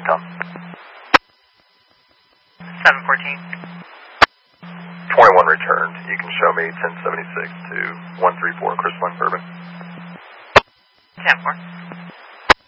Tom. 714. 21 returned. You can show me 1076 to 134 Crystalline Bourbon. 10-4.